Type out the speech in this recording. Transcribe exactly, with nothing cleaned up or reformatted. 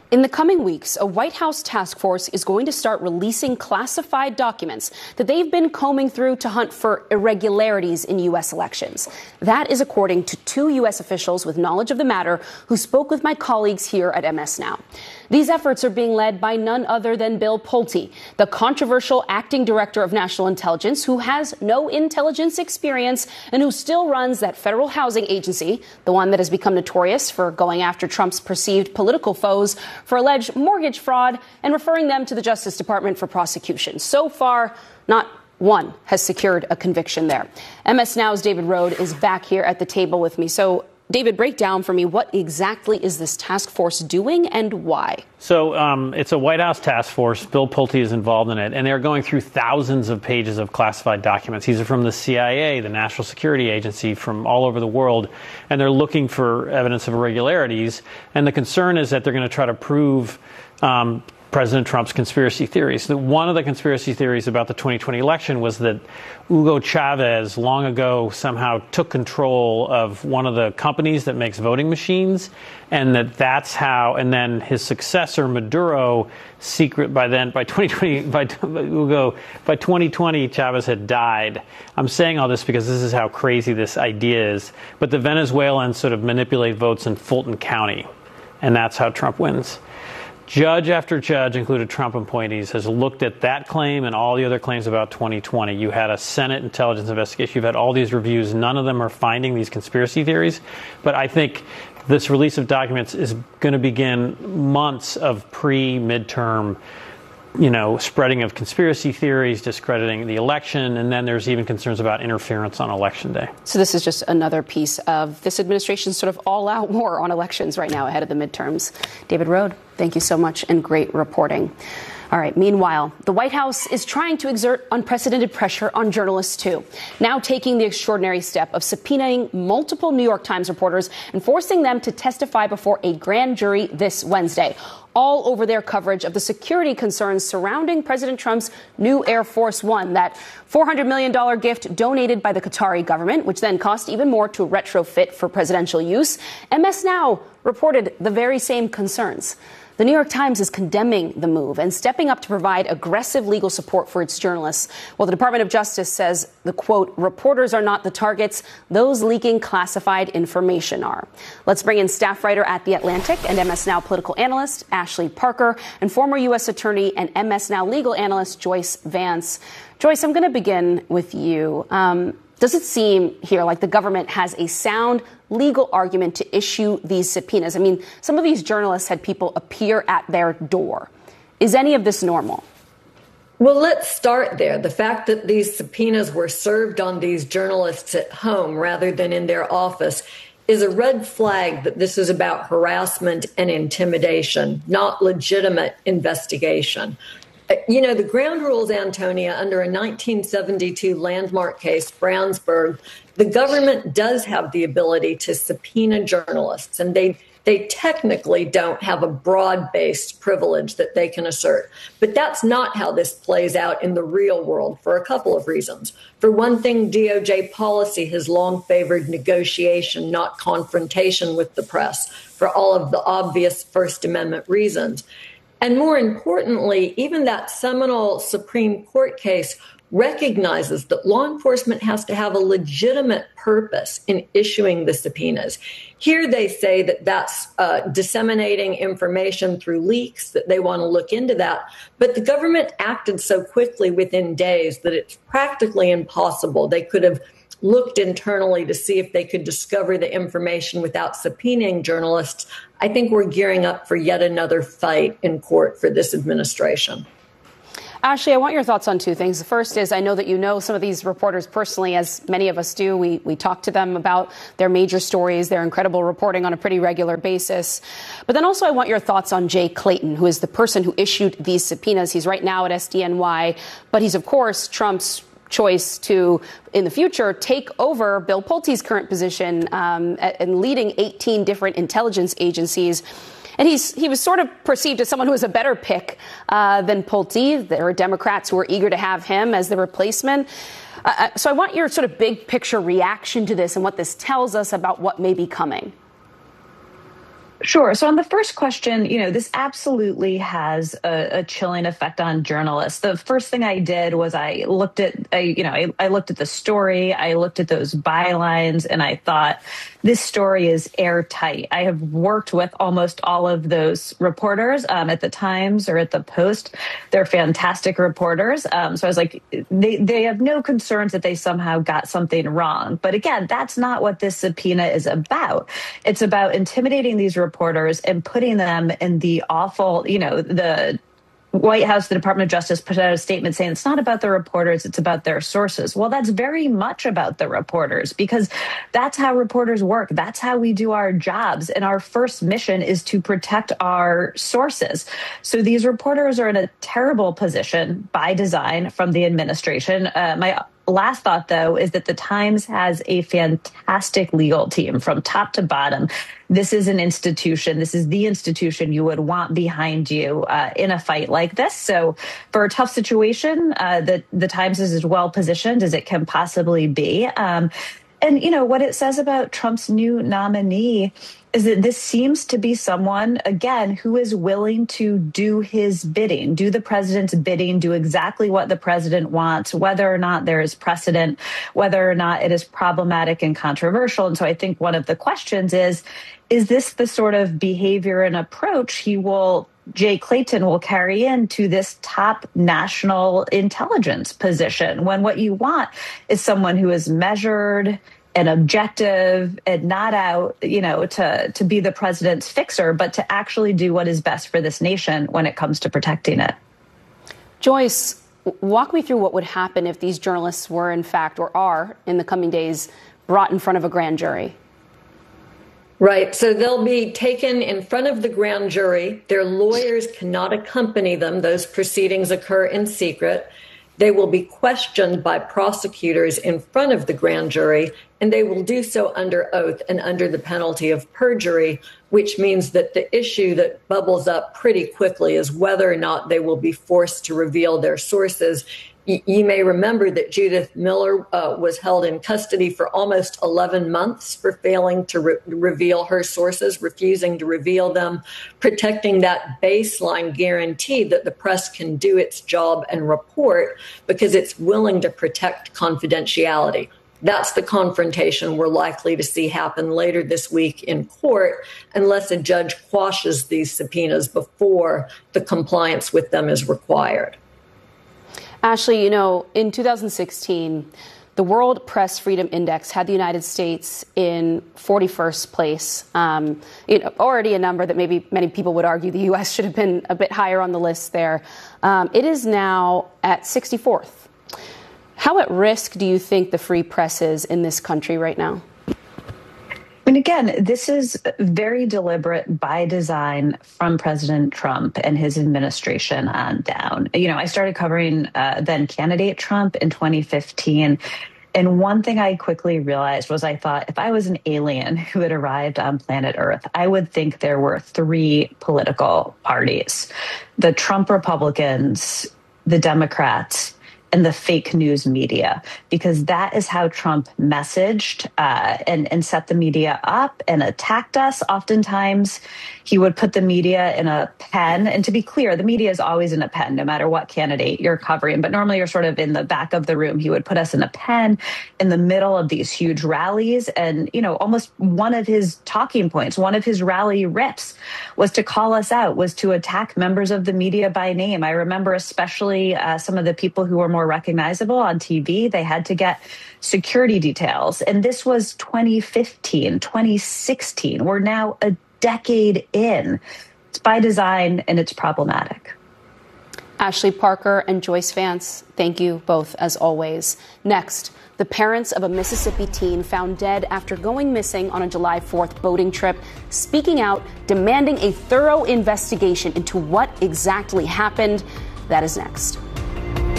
In the coming weeks, a White House task force is going to start releasing classified documents that they've been combing through to hunt for irregularities in U S elections. That is according to two U S officials with knowledge of the matter who spoke with my colleagues here at M S Now. These efforts are being led by none other than Bill Pulte, the controversial acting director of national intelligence who has no intelligence experience and who still runs that federal housing agency, the one that has become notorious for going after Trump's perceived political foes for alleged mortgage fraud and referring them to the Justice Department for prosecution. So far, not one has secured a conviction there. M S Now's David Rohde is back here at the table with me. So, David, break down for me, what exactly is this task force doing and why? So um, it's a White House task force. Bill Pulte is involved in it, and they're going through thousands of pages of classified documents. These are from the C I A, the National Security Agency, from all over the world, and they're looking for evidence of irregularities. And the concern is that they're going to try to prove um, President Trump's conspiracy theories. One of the conspiracy theories about the twenty twenty election was that Hugo Chavez long ago somehow took control of one of the companies that makes voting machines, and that that's how, and then his successor Maduro, secret by then by twenty twenty by Hugo by twenty twenty Chavez had died. I'm saying all this because this is how crazy this idea is. But the Venezuelans sort of manipulate votes in Fulton County, and that's how Trump wins. Judge after judge, including Trump appointees, has looked at that claim and all the other claims about twenty twenty. You had a Senate intelligence investigation. You've had all these reviews. None of them are finding these conspiracy theories. But I think this release of documents is going to begin months of pre-midterm, you know, spreading of conspiracy theories, discrediting the election, and then there's even concerns about interference on Election Day. So this is just another piece of this administration's sort of all-out war on elections right now ahead of the midterms. David Rohde, thank you so much, and great reporting. All right. Meanwhile, the White House is trying to exert unprecedented pressure on journalists, too, now taking the extraordinary step of subpoenaing multiple New York Times reporters and forcing them to testify before a grand jury this Wednesday, all over their coverage of the security concerns surrounding President Trump's new Air Force One, that four hundred million dollars gift donated by the Qatari government, which then cost even more to retrofit for presidential use. M S Now reported the very same concerns. The New York Times is condemning the move and stepping up to provide aggressive legal support for its journalists, while the Department of Justice says the, quote, reporters are not the targets, those leaking classified information are. Let's bring in staff writer at The Atlantic and M S Now political analyst Ashley Parker and former U S attorney and M S Now legal analyst Joyce Vance. Joyce, I'm going to begin with you. Um, Does it seem here like the government has a sound legal argument to issue these subpoenas? I mean, some of these journalists had people appear at their door. Is any of this normal? Well, let's start there. The fact that these subpoenas were served on these journalists at home rather than in their office is a red flag that this is about harassment and intimidation, not legitimate investigation. You know, the ground rules, Antonia, under a nineteen seventy-two landmark case, Brownsburg, the government does have the ability to subpoena journalists, and they they technically don't have a broad-based privilege that they can assert. But that's not how this plays out in the real world for a couple of reasons. For one thing, D O J policy has long favored negotiation, not confrontation with the press, for all of the obvious First Amendment reasons. And more importantly, even that seminal Supreme Court case recognizes that law enforcement has to have a legitimate purpose in issuing the subpoenas. Here they say that that's uh, disseminating information through leaks, that they want to look into that. But the government acted so quickly within days that it's practically impossible. They could have looked internally to see if they could discover the information without subpoenaing journalists. I think we're gearing up for yet another fight in court for this administration. Ashley, I want your thoughts on two things. The first is I know that you know some of these reporters personally, as many of us do. We we talk to them about their major stories, their incredible reporting on a pretty regular basis. But then also I want your thoughts on Jay Clayton, who is the person who issued these subpoenas. He's right now at S D N Y, but he's, of course, Trump's choice to, in the future, take over Bill Pulte's current position um, and leading eighteen different intelligence agencies. And he's he was sort of perceived as someone who was a better pick uh, than Pulte. There are Democrats who are eager to have him as the replacement. Uh, so I want your sort of big picture reaction to this and what this tells us about what may be coming. Sure. So on the first question, you know, this absolutely has a, a chilling effect on journalists. The first thing I did was I looked at, I, you know, I, I looked at the story, I looked at those bylines, and I thought, this story is airtight. I have worked with almost all of those reporters um, at the Times or at the Post. They're fantastic reporters. Um, so I was like, they, they have no concerns that they somehow got something wrong. But again, that's not what this subpoena is about. It's about intimidating these reporters and putting them in the awful, you know, the White House, the Department of Justice put out a statement saying it's not about the reporters, it's about their sources. Well, that's very much about the reporters because that's how reporters work. That's how we do our jobs. And our first mission is to protect our sources. So these reporters are in a terrible position by design from the administration. Uh, my last thought, though, is that the Times has a fantastic legal team from top to bottom. This is an institution. This is the institution you would want behind you uh, in a fight like this. So for a tough situation, uh, the, the Times is as well positioned as it can possibly be. Um, and, you know, what it says about Trump's new nominee is that this seems to be someone, again, who is willing to do his bidding, do the president's bidding, do exactly what the president wants, whether or not there is precedent, whether or not it is problematic and controversial. And so I think one of the questions is, is this the sort of behavior and approach he will, Jay Clayton will carry into this top national intelligence position when what you want is someone who is measured and objective and not out, you know, to, to be the president's fixer, but to actually do what is best for this nation when it comes to protecting it. Joyce, walk me through what would happen if these journalists were, in fact, or are in the coming days, brought in front of a grand jury. Right. So they'll be taken in front of the grand jury. Their lawyers cannot accompany them. Those proceedings occur in secret. They will be questioned by prosecutors in front of the grand jury, and they will do so under oath and under the penalty of perjury, which means that the issue that bubbles up pretty quickly is whether or not they will be forced to reveal their sources. You may remember that Judith Miller uh, was held in custody for almost eleven months for failing to re- reveal her sources, refusing to reveal them, protecting that baseline guarantee that the press can do its job and report because it's willing to protect confidentiality. That's the confrontation we're likely to see happen later this week in court unless a judge quashes these subpoenas before the compliance with them is required. Ashley, you know, in two thousand sixteen, the World Press Freedom Index had the United States in forty-first place, um, you know, already a number that maybe many people would argue the U S should have been a bit higher on the list there. Um, it is now at sixty-fourth. How at risk do you think the free press is in this country right now? And again, this is very deliberate by design from President Trump and his administration on down. You know, I started covering uh, then candidate Trump in twenty fifteen. And one thing I quickly realized was I thought if I was an alien who had arrived on planet Earth, I would think there were three political parties: the Trump Republicans, the Democrats, and the fake news media, because that is how Trump messaged uh, and, and set the media up and attacked us. Oftentimes, he would put the media in a pen. And to be clear, the media is always in a pen, no matter what candidate you're covering. But normally you're sort of in the back of the room. He would put us in a pen in the middle of these huge rallies. And, you know, almost one of his talking points, one of his rally riffs was to call us out, was to attack members of the media by name. I remember especially uh, some of the people who were more recognizable on T V. They had to get security details. And this was twenty fifteen, twenty sixteen. We're now a decade in. It's by design and it's problematic. Ashley Parker and Joyce Vance, thank you both as always. Next, the parents of a Mississippi teen found dead after going missing on a July fourth boating trip, speaking out, demanding a thorough investigation into what exactly happened. That is next.